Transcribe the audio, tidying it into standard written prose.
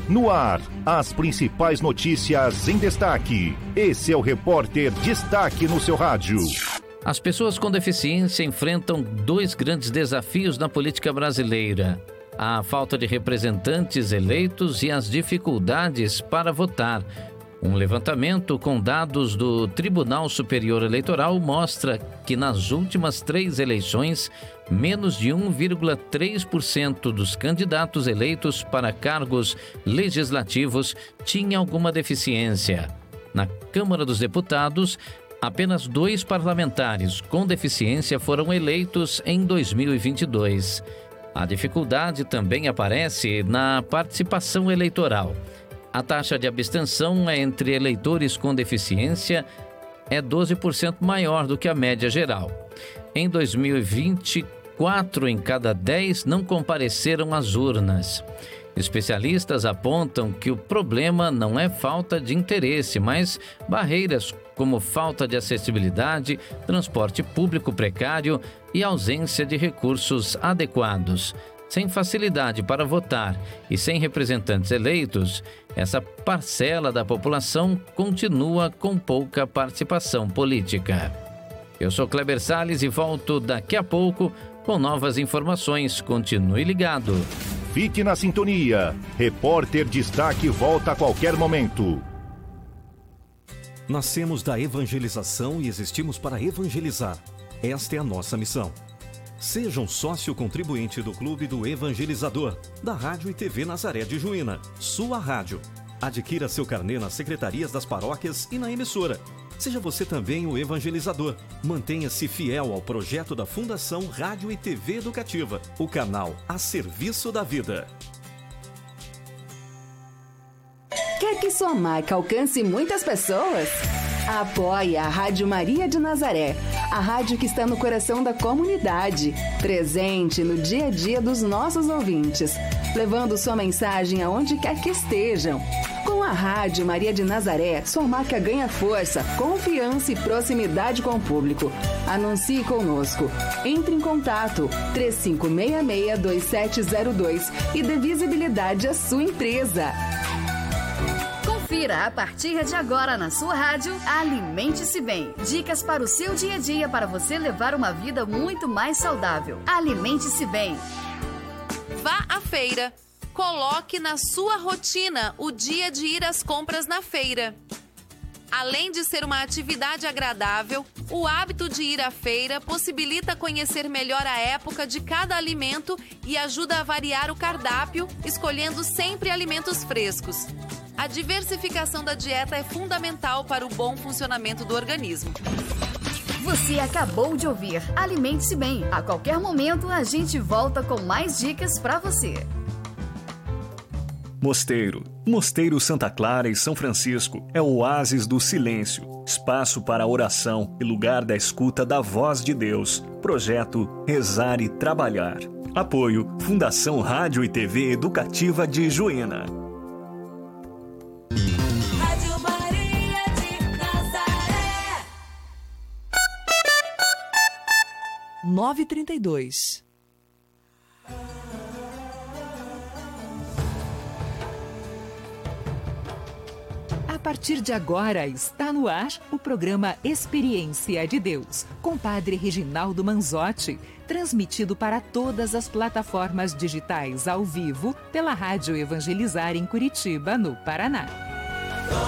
No ar, as principais notícias em destaque. Esse é o Repórter Destaque no seu rádio. As pessoas com deficiência enfrentam dois grandes desafios na política brasileira: a falta de representantes eleitos e as dificuldades para votar. Um levantamento com dados do Tribunal Superior Eleitoral mostra que nas últimas 3 eleições, menos de 1,3% dos candidatos eleitos para cargos legislativos tinha alguma deficiência. Na Câmara dos Deputados, apenas 2 parlamentares com deficiência foram eleitos em 2022. A dificuldade também aparece na participação eleitoral. A taxa de abstenção entre eleitores com deficiência é 12% maior do que a média geral. Em 2020, 4 em cada 10 não compareceram às urnas. Especialistas apontam que o problema não é falta de interesse, mas barreiras como falta de acessibilidade, transporte público precário e ausência de recursos adequados. Sem facilidade para votar e sem representantes eleitos, essa parcela da população continua com pouca participação política. Eu sou Kleber Salles e volto daqui a pouco com novas informações. Continue ligado. Fique na sintonia. Repórter Destaque volta a qualquer momento. Nascemos da evangelização e existimos para evangelizar. Esta é a nossa missão. Seja um sócio contribuinte do Clube do Evangelizador, da Rádio e TV Nazaré de Juína, sua rádio. Adquira seu carnê nas secretarias das paróquias e na emissora. Seja você também o evangelizador. Mantenha-se fiel ao projeto da Fundação Rádio e TV Educativa, o canal a serviço da vida. Quer que sua marca alcance muitas pessoas? Apoie a Rádio Maria de Nazaré, a rádio que está no coração da comunidade, presente no dia a dia dos nossos ouvintes, levando sua mensagem aonde quer que estejam. Com a Rádio Maria de Nazaré, sua marca ganha força, confiança e proximidade com o público. Anuncie conosco. Entre em contato 3566-2702 e dê visibilidade à sua empresa. Confira a partir de agora na sua rádio Alimente-se Bem. Dicas para o seu dia a dia para você levar uma vida muito mais saudável. Alimente-se Bem. Vá à feira. Coloque na sua rotina o dia de ir às compras na feira. Além de ser uma atividade agradável, o hábito de ir à feira possibilita conhecer melhor a época de cada alimento e ajuda a variar o cardápio, escolhendo sempre alimentos frescos. A diversificação da dieta é fundamental para o bom funcionamento do organismo. Você acabou de ouvir Alimente-se Bem. A qualquer momento a gente volta com mais dicas para você. Mosteiro Santa Clara e São Francisco é o oásis do silêncio, espaço para oração e lugar da escuta da voz de Deus. Projeto Rezar e Trabalhar. Apoio Fundação Rádio e TV Educativa de Juína. Rádio Maria de Nazaré. 9h32. A partir de agora está no ar o programa Experiência de Deus, com Padre Reginaldo Manzotti, transmitido para todas as plataformas digitais ao vivo pela Rádio Evangelizar em Curitiba, no Paraná.